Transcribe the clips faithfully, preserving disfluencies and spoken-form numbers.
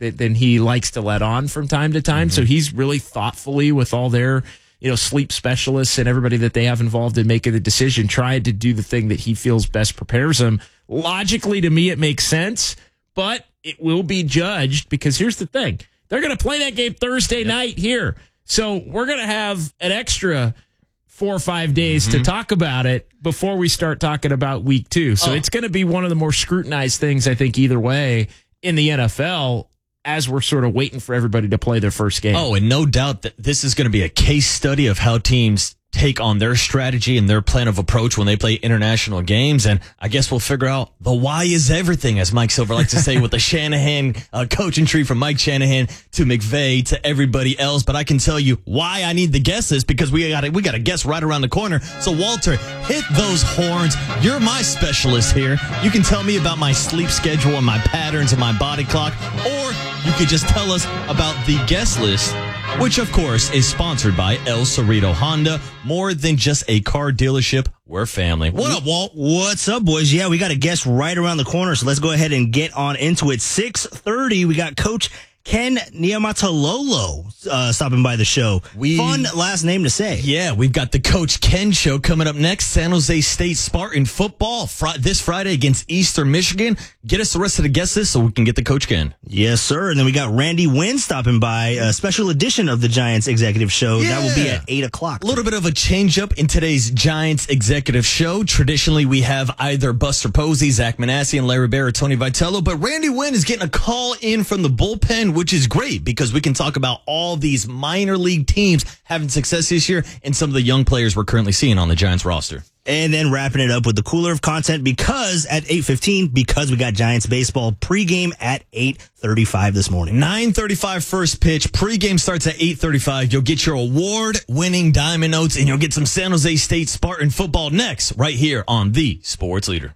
than he likes to let on from time to time. Mm-hmm. So he's really thoughtfully with all their, you know, sleep specialists and everybody that they have involved in making the decision, trying to do the thing that he feels best prepares him. Logically, to me, it makes sense, but it will be judged because here's the thing. They're going to play that game Thursday yep. night here. So we're going to have an extra four or five days mm-hmm. to talk about it before we start talking about week two. So oh. it's going to be one of the more scrutinized things, I think, either way in the N F L as we're sort of waiting for everybody to play their first game. Oh, and no doubt that this is going to be a case study of how teams take on their strategy and their plan of approach when they play international games. And I guess we'll figure out the why is everything, as Mike Silver likes to say, with the Shanahan uh, coaching tree from Mike Shanahan to McVay to everybody else. But I can tell you why I need the guesses because we got we got a guess right around the corner. So Walter, hit those horns. You're my specialist here. You can tell me about my sleep schedule and my patterns and my body clock, or you could just tell us about the guest list, which, of course, is sponsored by El Cerrito Honda. More than just a car dealership, we're family. What up, Walt? What's up, boys? Yeah, we got a guest right around the corner, so let's go ahead and get on into it. six thirty, we got Coach Ken Niumatalolo uh, stopping by the show. We, Fun last name to say. Yeah, we've got the Coach Ken show coming up next. San Jose State Spartan football fr- this Friday against Eastern Michigan. Get us the rest of the guest list so we can get the Coach Ken. Yes, sir. And then we got Randy Wynn stopping by, a special edition of the Giants Executive Show. Yeah. That will be at eight o'clock. A little bit of a change up in today's Giants Executive Show. Traditionally, we have either Buster Posey, Zach Manassi, and Larry Bear or Tony Vitello. But Randy Wynn is getting a call in from the bullpen, which is great because we can talk about all these minor league teams having success this year and some of the young players we're currently seeing on the Giants roster. And then wrapping it up with the cooler of content because at eight fifteen, because we got Giants baseball pregame at eight thirty-five this morning. nine thirty-five first pitch. Pregame starts at eight thirty-five. You'll get your award-winning Diamond Notes, and you'll get some San Jose State Spartan football next right here on The Sports Leader.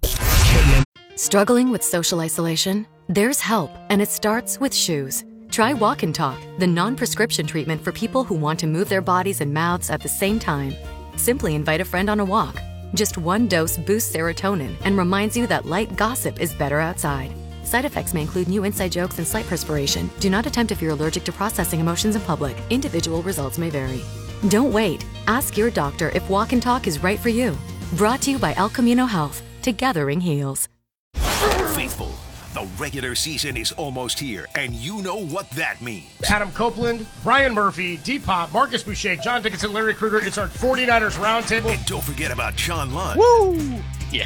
Struggling with social isolation? There's help, and it starts with shoes. Try Walk and Talk, the non-prescription treatment for people who want to move their bodies and mouths at the same time. Simply invite a friend on a walk. Just one dose boosts serotonin and reminds you that light gossip is better outside. Side effects may include new inside jokes and slight perspiration. Do not attempt if you're allergic to processing emotions in public. Individual results may vary. Don't wait. Ask your doctor if Walk and Talk is right for you. Brought to you by El Camino Health. Together-ing heals. Faithful. The regular season is almost here, and you know what that means. Adam Copeland, Brian Murphy, D-Pop, Marcus Boucher, John Dickinson, Larry Krueger. It's our 49ers Roundtable. And don't forget about John Lund. Woo!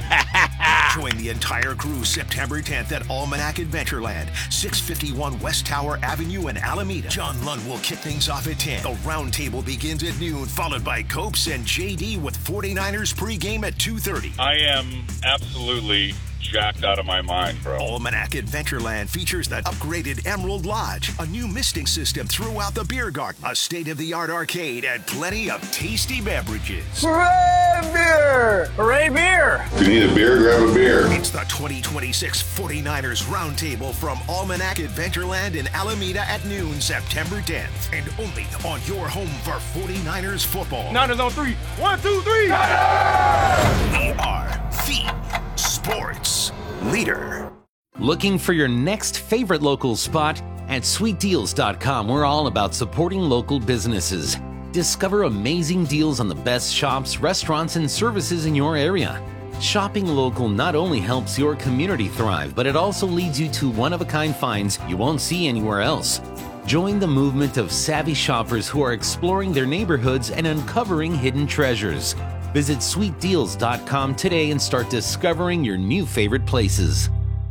Yeah! Join the entire crew September tenth at Almanac Adventureland, six fifty-one West Tower Avenue in Alameda. John Lund will kick things off at ten. The Roundtable begins at noon, followed by Copes and J D with 49ers pregame at two thirty. I am absolutely jacked out of my mind, bro. Almanac Adventureland features the upgraded Emerald Lodge, a new misting system throughout the beer garden, a state-of-the-art arcade, and plenty of tasty beverages. Hooray beer! Hooray beer! If you need a beer, grab a beer. It's the twenty twenty-six 49ers Roundtable from Almanac Adventureland in Alameda at noon, September tenth. And only on your home for 49ers football. Niners on three. One, two, three. Niners! We are the Sports Leader. Looking for your next favorite local spot? At sweet deals dot com, we're all about supporting local businesses. Discover amazing deals on the best shops, restaurants, and services in your area. Shopping local not only helps your community thrive, but it also leads you to one-of-a-kind finds you won't see anywhere else. Join the movement of savvy shoppers who are exploring their neighborhoods and uncovering hidden treasures. Visit sweet deals dot com today and start discovering your new favorite places.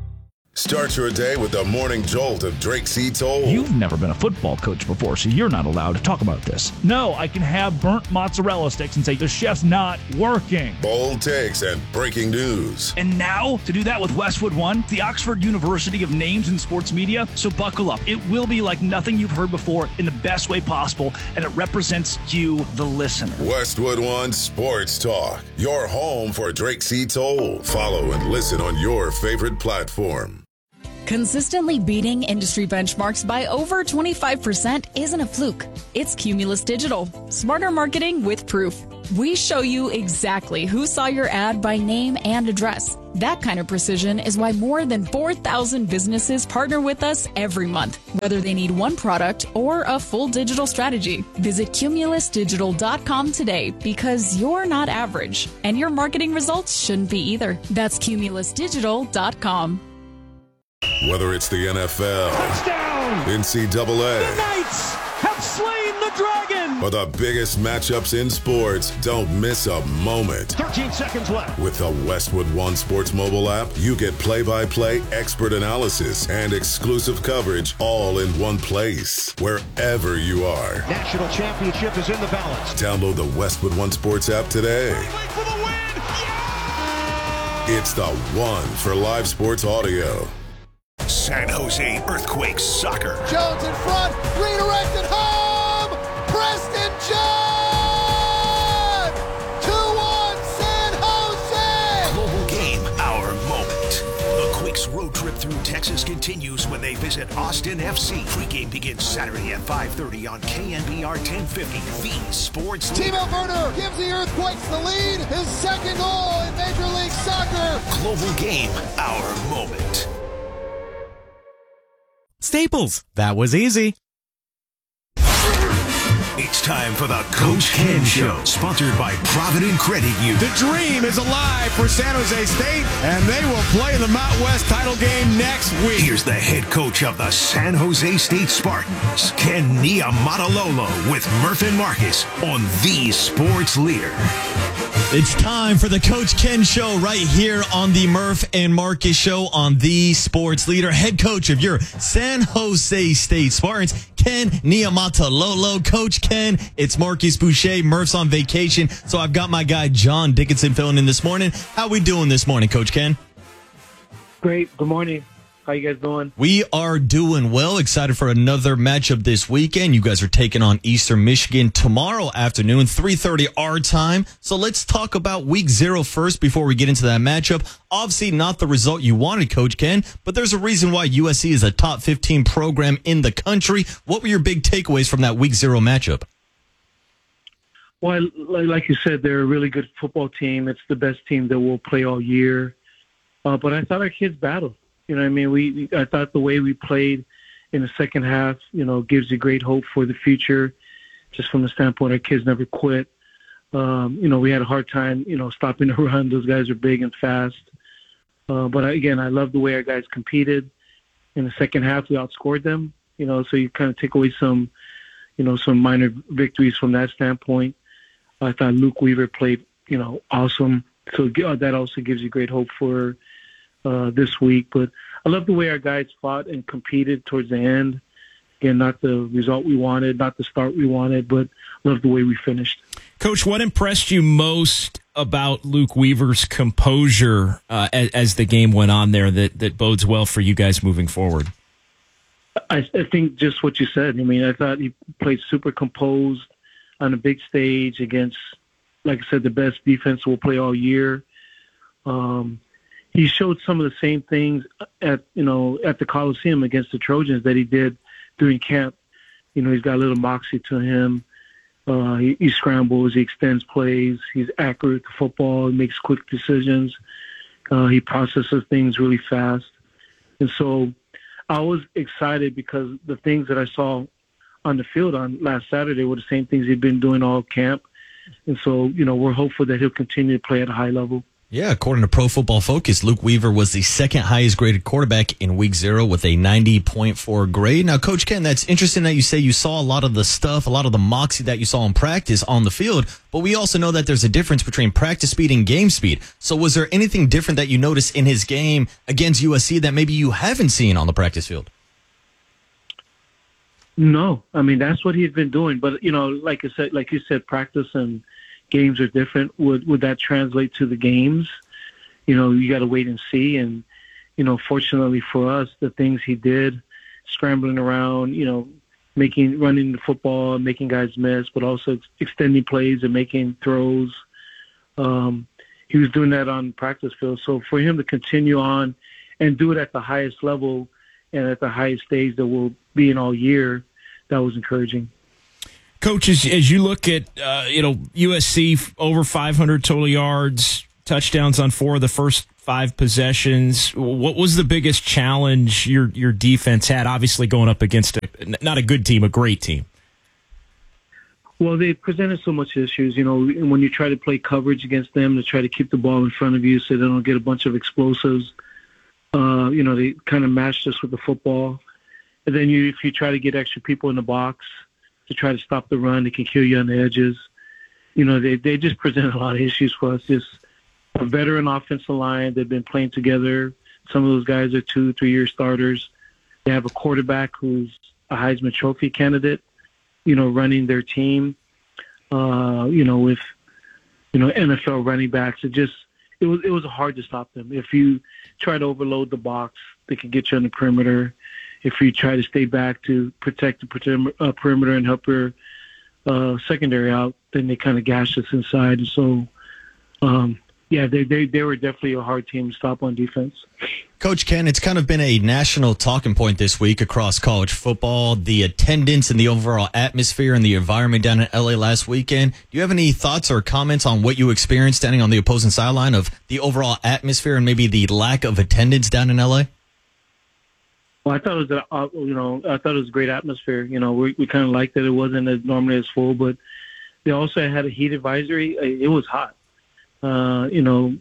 Start your day with the morning jolt of Drake C. Toll. You've never been a football coach before, so you're not allowed to talk about this. No, I can have burnt mozzarella sticks and say the chef's not working. Bold takes and breaking news. And now, to do that with Westwood One, the Oxford University of names in sports media. So buckle up. It will be like nothing you've heard before in the best way possible, and it represents you, the listener. Westwood One Sports Talk, your home for Drake C. Toll. Follow and listen on your favorite platform. Consistently beating industry benchmarks by over twenty-five percent isn't a fluke. It's Cumulus Digital. Smarter marketing with proof. We show you exactly who saw your ad by name and address. That kind of precision is why more than four thousand businesses partner with us every month, whether they need one product or a full digital strategy. Visit cumulus digital dot com today because you're not average, and your marketing results shouldn't be either. That's cumulus digital dot com. Whether it's the N F L, Touchdown! N C double A, The Knights have slain the dragon! or the biggest matchups in sports, don't miss a moment. thirteen seconds left. With the Westwood One Sports mobile app, you get play-by-play expert analysis and exclusive coverage all in one place, wherever you are. National championship is in the balance. Download the Westwood One Sports app today. For the win! Yeah! It's the one for live sports audio. San Jose Earthquakes soccer. Jones in front, redirected home! Preston John! two one San Jose! Global game, our moment. The Quakes road trip through Texas continues when they visit Austin F C. Pre-game begins Saturday at five thirty on K N B R ten fifty, the sports leader. Timo Werner gives the Earthquakes the lead, his second goal in Major League Soccer. Global game, our moment. Staples. That was easy. It's time for the Coach Ken Show, sponsored by Provident Credit Union. The dream is alive for San Jose State, and they will play in the Mountain West title game next week. Here's the head coach of the San Jose State Spartans, Ken Niumatalolo, with Murph and Marcus on the Sports Leader. It's time for the Coach Ken Show right here on the Murph and Marcus Show on the Sports Leader. Head coach of your San Jose State Spartans, Ken Niumatalolo. Coach Ken, it's Marcus Boucher. Murph's on vacation, so I've got my guy John Dickinson filling in this morning. How we doing this morning, Coach Ken? Great. Good morning. How you guys doing? We are doing well. Excited for another matchup this weekend. You guys are taking on Eastern Michigan tomorrow afternoon, three thirty our time. So let's talk about week zero first before we get into that matchup. Obviously not the result you wanted, Coach Ken, but there's a reason why U S C is a top fifteen program in the country. What were your big takeaways from that week zero matchup? Well, like you said, they're a really good football team. It's the best team that will play all year. Uh, but I thought our kids battled. You know what I mean? We, I thought the way we played in the second half, you know, gives you great hope for the future, just from the standpoint our kids never quit. Um, you know, we had a hard time, you know, stopping the run. Those guys are big and fast. Uh, but, again, I love the way our guys competed. In the second half, we outscored them, you know, so you kind of take away some, you know, some minor victories from that standpoint. I thought Luke Weaver played, you know, awesome. So that also gives you great hope for uh, this week. But I love the way our guys fought and competed towards the end. Again, not the result we wanted, not the start we wanted, but love the way we finished. Coach, what impressed you most about Luke Weaver's composure uh, as, as the game went on there that, that bodes well for you guys moving forward? I, I think just what you said. I mean, I thought he played super composed on a big stage against, like I said, the best defense we'll play all year. Um, he showed some of the same things at, you know, at the Coliseum against the Trojans that he did during camp. You know, he's got a little moxie to him. Uh, he, he scrambles, he extends plays, he's accurate with the football, he makes quick decisions. Uh, he processes things really fast. And so I was excited because the things that I saw on the field on last Saturday were the same things he'd been doing all camp. And so, you know, we're hopeful that he'll continue to play at a high level. Yeah, according to Pro Football Focus, Luke Weaver was the second highest graded quarterback in week zero with a ninety point four grade. Now, Coach Ken, that's interesting that you say you saw a lot of the stuff, a lot of the moxie that you saw in practice on the field, but we also know that there's a difference between practice speed and game speed. So was there anything different that you noticed in his game against U S C that maybe you haven't seen on the practice field? No, I mean, that's what he's been doing. But, you know, like I said, like you said, practice and games are different. Would would that translate to the games? You know, you got to wait and see. And, you know, fortunately for us, the things he did, scrambling around, you know, making, running the football, making guys miss, but also extending plays and making throws. Um, he was doing that on the practice field. So for him to continue on and do it at the highest level, and at the highest stage that we'll be in all year, that was encouraging. Coach, as, as you look at, uh, you know, U S C over five hundred total yards, touchdowns on four of the first five possessions, what was the biggest challenge your your defense had? Obviously going up against a, not a good team, a great team. Well, they presented so much issues. You know, when you try to play coverage against them, to try to keep the ball in front of you so they don't get a bunch of explosives. Uh, you know, they kind of matched us with the football. And then you, if you try to get extra people in the box to try to stop the run, they can kill you on the edges. You know, they, they just presented a lot of issues for us. Just a veteran offensive line. They've been playing together. Some of those guys are two, three-year starters. They have a quarterback who's a Heisman Trophy candidate, you know, running their team, uh, you know, with, you know, N F L running backs. It just, it was, it was hard to stop them. If you try to overload the box, they could get you on the perimeter. If you try to stay back to protect the perim- uh, perimeter and help your uh, secondary out, then they kind of gash us inside. And so, um, yeah, they, they, they were definitely a hard team to stop on defense. Coach Ken, it's kind of been a national talking point this week across college football, the attendance and the overall atmosphere and the environment down in L A last weekend. Do you have any thoughts or comments on what you experienced standing on the opposing sideline of the overall atmosphere and maybe the lack of attendance down in L A? Well, I thought it was, a, uh, you know, I thought it was a great atmosphere. You know, we, we kind of liked that it wasn't as normally as full, but they also had a heat advisory. It was hot. Uh, you know,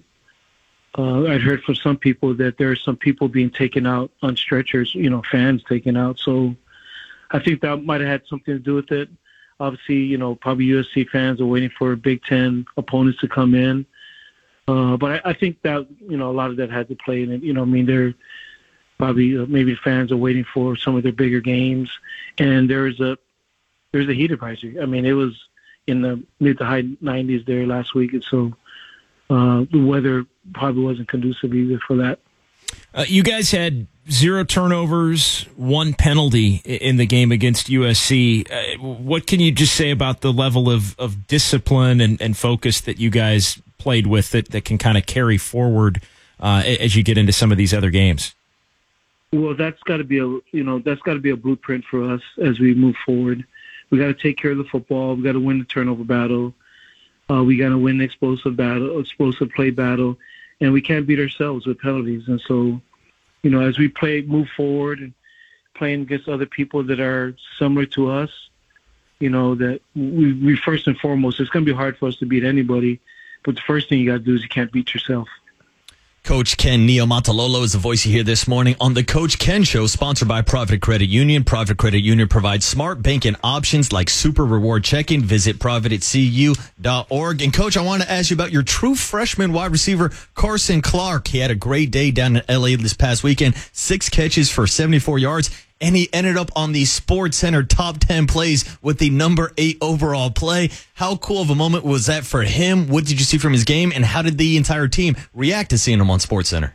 uh, I'd heard from some people that there are some people being taken out on stretchers, you know, fans taken out. So I think that might have had something to do with it. Obviously, you know, probably U S C fans are waiting for Big Ten opponents to come in. Uh, but I, I think that, you know, a lot of that had to play in it. You know, I mean, they're probably, uh, maybe fans are waiting for some of their bigger games. And there's a, there's a heat advisory. I mean, it was in the mid to high nineties there last week. And so, Uh, the weather probably wasn't conducive either for that. Uh, you guys had zero turnovers, one penalty in the game against U S C. Uh, what can you just say about the level of, of discipline and, and focus that you guys played with that, that can kind of carry forward uh, as you get into some of these other games? Well, that's got to be a you know that's got to be a blueprint for us as we move forward. We got to take care of the football. We got to win the turnover battle. Uh, we got to win the explosive battle, explosive play battle, and we can't beat ourselves with penalties. And so, you know, as we play, move forward and playing against other people that are similar to us, you know, that we, we first and foremost, it's going to be hard for us to beat anybody. But the first thing you got to do is you can't beat yourself. Coach Ken Niumatalolo is the voice you hear this morning on the Coach Ken Show, sponsored by Private Credit Union. Private Credit Union provides smart banking options like Super Reward Checking. Visit private at c u dot org. And, Coach, I want to ask you about your true freshman wide receiver, Carson Clark. He had a great day down in L A this past weekend, six catches for seventy-four yards. And he ended up on the SportsCenter top ten plays with the number eight overall play. How cool of a moment was that for him? What did you see from his game? And how did the entire team react to seeing him on SportsCenter?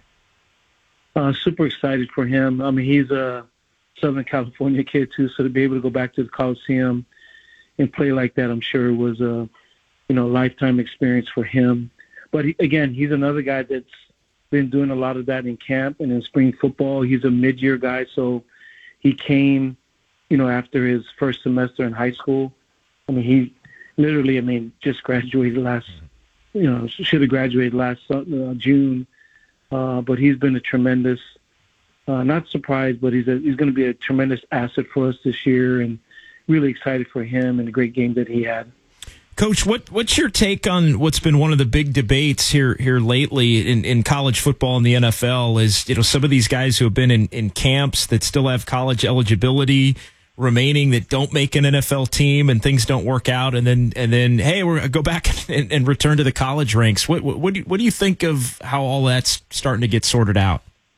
Uh, super excited for him. I mean, he's a Southern California kid, too, so to be able to go back to the Coliseum and play like that, I'm sure was a, you know, lifetime experience for him. But, he, again, he's another guy that's been doing a lot of that in camp and in spring football. He's a mid-year guy, so he came, you know, after his first semester in high school. I mean, he literally, I mean, just graduated last, you know, should have graduated last uh, June. Uh, but he's been a tremendous, uh, not surprised, but he's a, he's going to be a tremendous asset for us this year, and really excited for him and the great game that he had. Coach, what what's your take on what's been one of the big debates here here lately in, in college football and the N F L is, you know, some of these guys who have been in, in camps that still have college eligibility remaining that don't make an N F L team and things don't work out, and then and then hey, we're go back and, and return to the college ranks. What what what do you, what do you think of how all that's starting to get sorted out?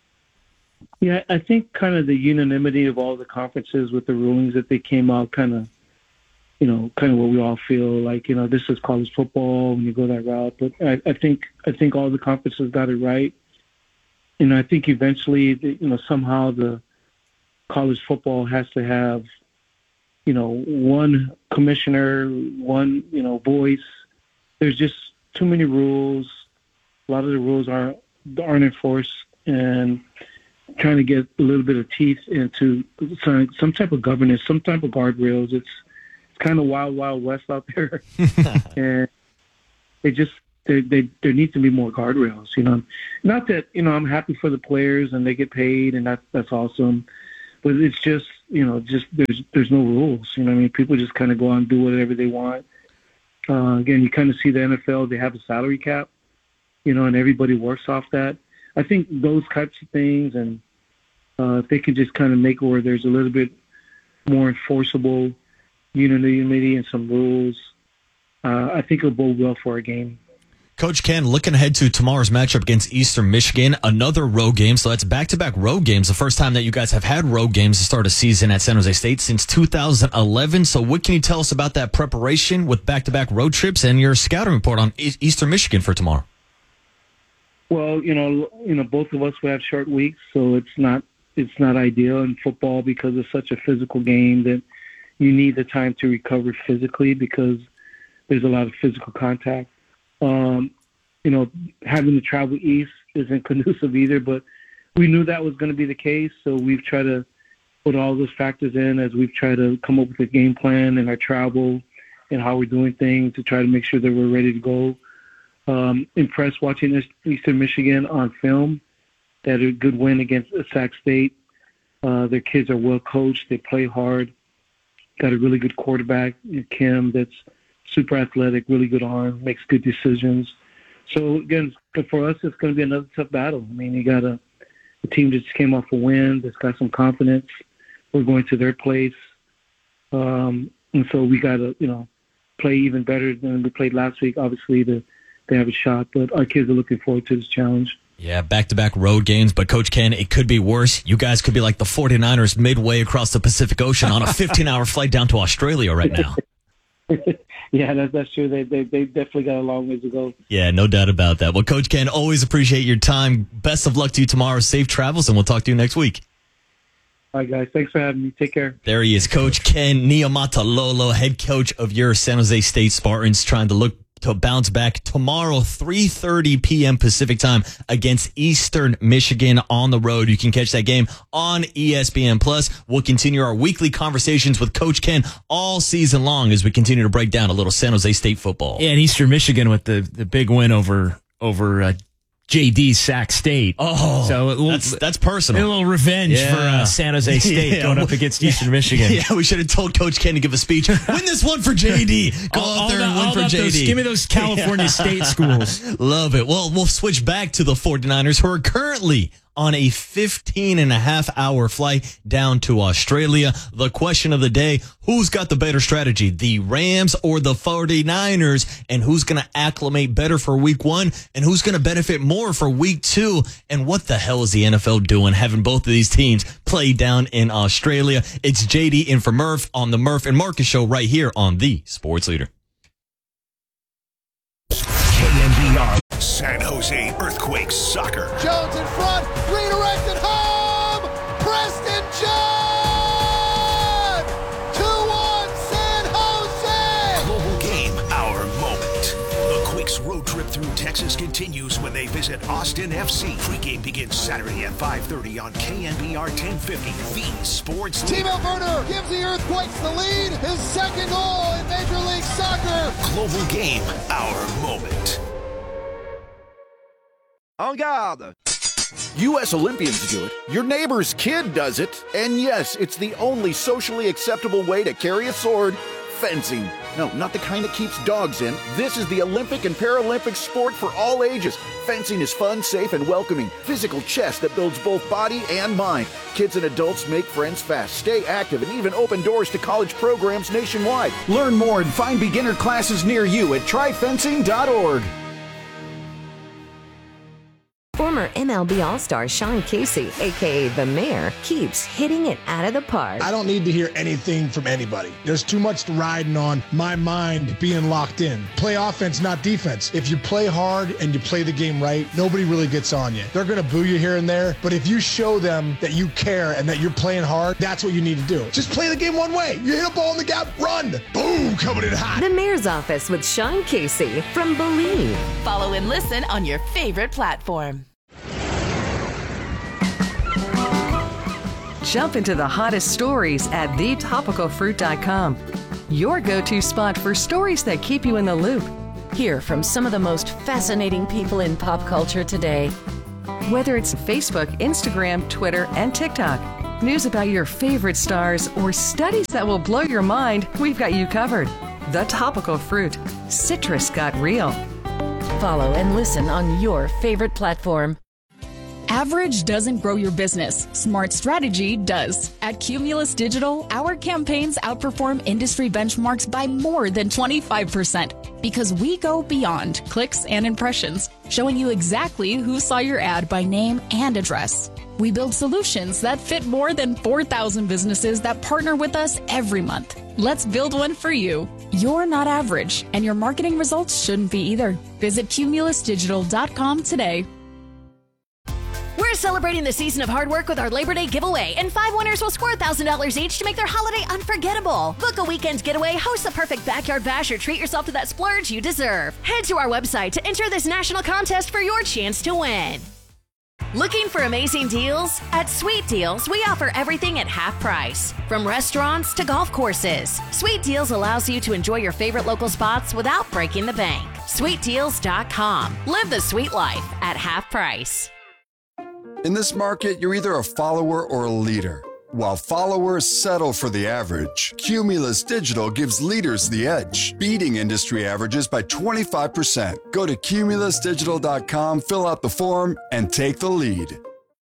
Yeah, I think kind of the unanimity of all the conferences with the rulings that they came out kind of, you know, kind of what we all feel like, you know, this is college football when you go that route. But I, I think I think all the conferences got it right. And I think eventually, the, you know, somehow the college football has to have, you know, one commissioner, one, you know, voice. There's just too many rules. A lot of the rules aren't aren't enforced, and trying to get a little bit of teeth into some, some type of governance, some type of guardrails. It's it's kind of wild, wild west out there, and it just they, they there needs to be more guardrails. You know, not that you know I'm happy for the players and they get paid and that's that's awesome, but it's just you know just there's there's no rules. You know, what I mean, people just kind of go out and do whatever they want. Uh, again, you kind of see the N F L; they have a salary cap, you know, and everybody works off that. I think those types of things, and uh, if they can just kind of make it where there's a little bit more enforceable unanimity and some rules, uh, I think it'll bode well for our game. Coach Ken, looking ahead to tomorrow's matchup against Eastern Michigan, another road game. So that's back-to-back road games. The first time that you guys have had road games to start a season at San Jose State since two thousand eleven. So what can you tell us about that preparation with back-to-back road trips and your scouting report on e- Eastern Michigan for tomorrow? Well, you know, you know, both of us we have short weeks, so it's not it's not ideal in football because it's such a physical game that you need the time to recover physically because there's a lot of physical contact. Um, you know, having to travel east isn't conducive either, but we knew that was going to be the case, so we've tried to put all those factors in as we've tried to come up with a game plan and our travel and how we're doing things to try to make sure that we're ready to go. Um, impressed watching Eastern Michigan on film. They had a good win against Sac State. Uh, their kids are well coached. They play hard. Got a really good quarterback, Kim, that's super athletic, really good arm, makes good decisions. So, again, for us, it's going to be another tough battle. I mean, you got a, a team that just came off a win that's got some confidence. We're going to their place. Um, and so we got to, you know, play even better than we played last week, obviously, to, to have a shot. But our kids are looking forward to this challenge. Yeah, back-to-back road games, but Coach Ken, it could be worse. You guys could be like the 49ers midway across the Pacific Ocean on a fifteen-hour flight down to Australia right now. Yeah, that's, that's true. They, they they definitely got a long ways to go. Yeah, no doubt about that. Well, Coach Ken, always appreciate your time. Best of luck to you tomorrow. Safe travels, and we'll talk to you next week. All right, guys. Thanks for having me. Take care. There he is, Coach Ken Niumatalolo, head coach of your San Jose State Spartans, trying to look to bounce back tomorrow, three thirty p.m. Pacific time against Eastern Michigan on the road. You can catch that game on E S P N Plus. We'll continue our weekly conversations with Coach Ken all season long as we continue to break down a little San Jose State football. Yeah, and Eastern Michigan with the, the big win over over uh, J D's Sac State. Oh, so little, that's that's personal. A little revenge yeah. for uh, San Jose State yeah. going up against Eastern Michigan. Yeah, we should have told Coach Ken to give a speech. Win this one for J D. Go all, out there and win for J D. Those, give me those California yeah. State schools. Love it. Well, we'll switch back to the 49ers, who are currently on a fifteen and a half hour flight down to Australia. The question of the day, who's got the better strategy, the Rams or the 49ers? And who's going to acclimate better for week one? And who's going to benefit more for week two? And what the hell is the N F L doing having both of these teams play down in Australia? It's J D in for Murph on the Murph and Marcus Show right here on the Sports Leader. K N B R San Jose Earthquakes Soccer. Jones in front, redirected home. Preston John. two one San Jose. Global game, our moment. The Quakes road trip through Texas continues when they visit Austin F C. Pregame begins Saturday at five thirty on K N B R ten fifty, the Sports Leader. Timo Werner gives the Earthquakes the lead. His second goal in Major League Soccer. Global game, our moment. En garde! U S Olympians do it, your neighbor's kid does it, and yes, it's the only socially acceptable way to carry a sword, fencing. No, not the kind that keeps dogs in. This is the Olympic and Paralympic sport for all ages. Fencing is fun, safe, and welcoming. Physical chess that builds both body and mind. Kids and adults make friends fast, stay active, and even open doors to college programs nationwide. Learn more and find beginner classes near you at try fencing dot org. Former M L B All-Star Sean Casey, a k a. The Mayor, keeps hitting it out of the park. I don't need to hear anything from anybody. There's too much riding on my mind being locked in. Play offense, not defense. If you play hard and you play the game right, nobody really gets on you. They're going to boo you here and there, but if you show them that you care and that you're playing hard, that's what you need to do. Just play the game one way. You hit a ball in the gap, run. Boom, coming in hot. The Mayor's Office with Sean Casey from Believe. Follow and listen on your favorite platform. Jump into the hottest stories at the topical fruit dot com. Your go-to spot for stories that keep you in the loop. Hear from some of the most fascinating people in pop culture today. Whether it's Facebook, Instagram, Twitter, and TikTok, news about your favorite stars, or studies that will blow your mind, we've got you covered. The Topical Fruit. Citrus got real. Follow and listen on your favorite platform. Average doesn't grow your business. Smart strategy does. At Cumulus Digital, our campaigns outperform industry benchmarks by more than twenty-five percent because we go beyond clicks and impressions, showing you exactly who saw your ad by name and address. We build solutions that fit more than four thousand businesses that partner with us every month. Let's build one for you. You're not average, and your marketing results shouldn't be either. Visit cumulus digital dot com today. We're celebrating the season of hard work with our Labor Day giveaway, and five winners will score one thousand dollars each to make their holiday unforgettable. Book a weekend getaway, host the perfect backyard bash, or treat yourself to that splurge you deserve. Head to our website to enter this national contest for your chance to win. Looking for amazing deals? At Sweet Deals, we offer everything at half price. From restaurants to golf courses, Sweet Deals allows you to enjoy your favorite local spots without breaking the bank. sweet deals dot com. Live the sweet life at half price. In this market, you're either a follower or a leader. While followers settle for the average, Cumulus Digital gives leaders the edge, beating industry averages by twenty-five percent. Go to cumulus digital dot com, fill out the form, and take the lead.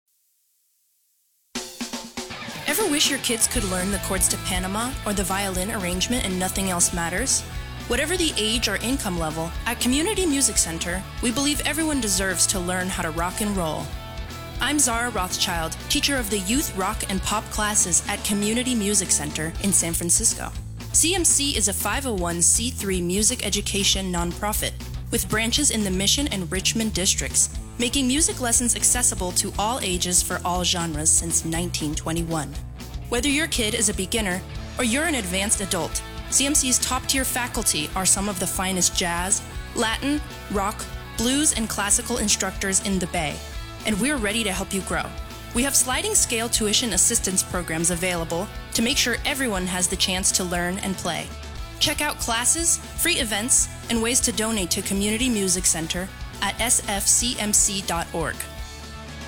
Ever wish your kids could learn the chords to Panama or the violin arrangement and nothing else matters? Whatever the age or income level, at Community Music Center, we believe everyone deserves to learn how to rock and roll. I'm Zara Rothschild, teacher of the youth rock and pop classes at Community Music Center in San Francisco. C M C is a five oh one c three music education nonprofit with branches in the Mission and Richmond districts, making music lessons accessible to all ages for all genres since nineteen twenty-one. Whether your kid is a beginner or you're an advanced adult, C M C's top-tier faculty are some of the finest jazz, Latin, rock, blues, and classical instructors in the Bay, and we're ready to help you grow. We have sliding scale tuition assistance programs available to make sure everyone has the chance to learn and play. Check out classes, free events, and ways to donate to Community Music Center at s f c m c dot org.